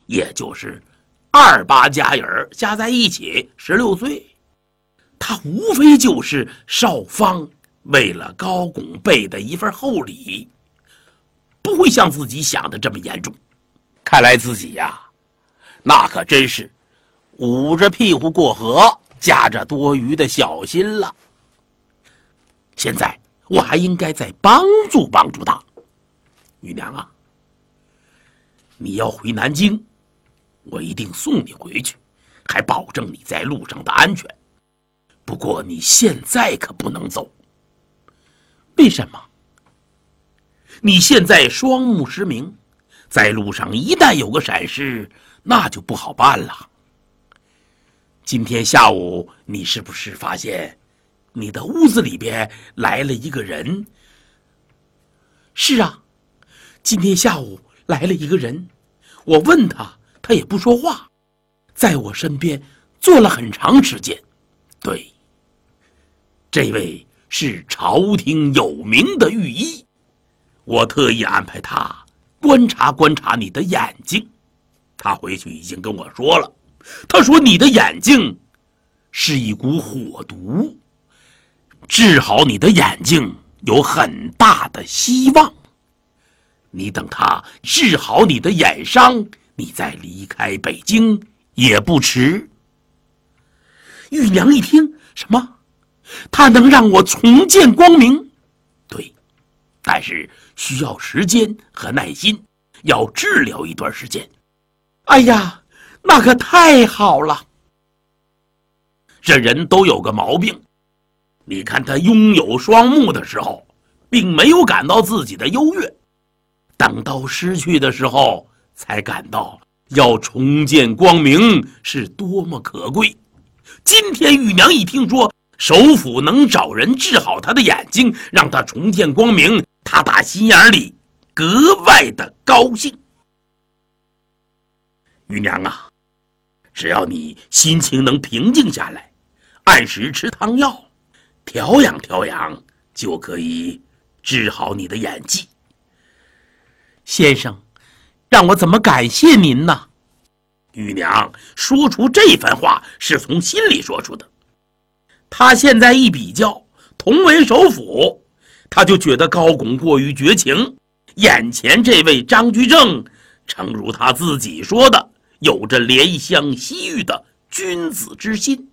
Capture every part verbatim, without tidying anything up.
也就是二八加影儿加在一起十六岁。他无非就是少芳为了高拱备的一份厚礼，不会像自己想的这么严重。看来自己呀，那可真是捂着屁股过河，夹着多余的小心了。现在我还应该再帮助帮助他。玉娘啊，你要回南京，我一定送你回去，还保证你在路上的安全。不过你现在可不能走。为什么？你现在双目失明，在路上一旦有个闪失，那就不好办了。今天下午你是不是发现你的屋子里边来了一个人？是啊，今天下午来了一个人，我问他，他也不说话，在我身边坐了很长时间。对，这位是朝廷有名的御医，我特意安排他观察观察你的眼睛。他回去已经跟我说了，他说你的眼睛是一股火毒，治好你的眼睛有很大的希望。你等他治好你的眼伤，你再离开北京也不迟。玉娘一听，什么？他能让我重见光明？对，但是需要时间和耐心，要治疗一段时间。哎呀，那可太好了。这人都有个毛病，你看他拥有双目的时候，并没有感到自己的优越，等到失去的时候，才感到要重见光明是多么可贵。今天玉娘一听说首府能找人治好他的眼睛，让他重见光明，他打心眼里格外的高兴。玉娘啊，只要你心情能平静下来，按时吃汤药，调养调养，就可以治好你的眼疾。先生，让我怎么感谢您呢？玉娘说出这番话是从心里说出的。他现在一比较，同为首辅，他就觉得高拱过于绝情，眼前这位张居正，诚如他自己说的，有着怜香惜玉的君子之心。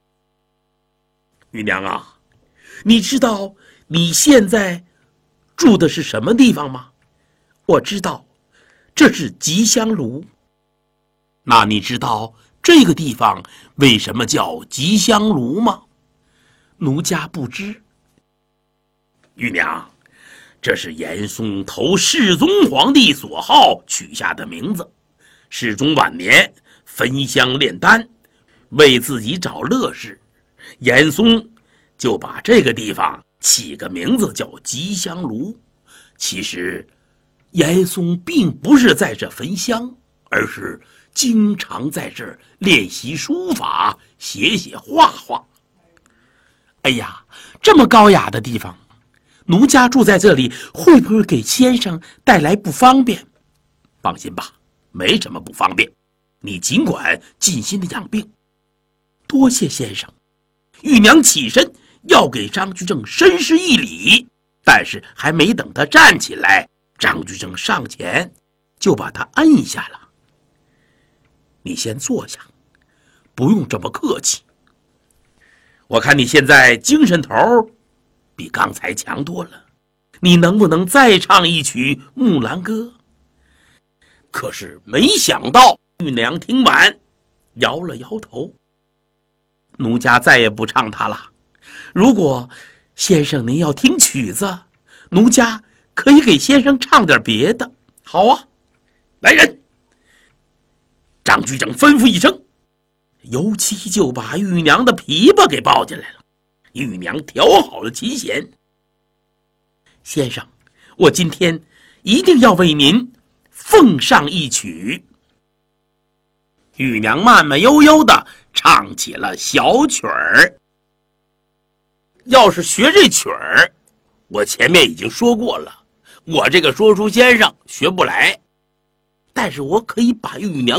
玉娘啊，你知道你现在住的是什么地方吗？我知道，这是吉香炉。那你知道这个地方为什么叫吉香炉吗？奴家不知。玉娘，这是严嵩投世宗皇帝所好取下的名字。世宗晚年焚香炼丹，为自己找乐事，严嵩就把这个地方起个名字叫吉香炉。其实严嵩并不是在这焚香，而是经常在这儿练习书法，写写画画。哎呀，这么高雅的地方，奴家住在这里，会不会给先生带来不方便？放心吧，没什么不方便，你尽管尽心的养病。多谢先生。玉娘起身要给张居正深施一礼，但是还没等他站起来，张居正上前就把他摁下了。你先坐下，不用这么客气。我看你现在精神头比刚才强多了，你能不能再唱一曲《木兰歌》？可是没想到玉娘听完摇了摇头，奴家再也不唱它了。如果先生您要听曲子，奴家可以给先生唱点别的。好啊，来人！张居正吩咐一声，尤其就把玉娘的琵琶给抱进来了。玉娘调好了琴弦。先生，我今天一定要为您奉上一曲。玉娘慢慢悠悠地唱起了小曲儿。要是学这曲儿，我前面已经说过了，我这个说书先生学不来，但是我可以把玉娘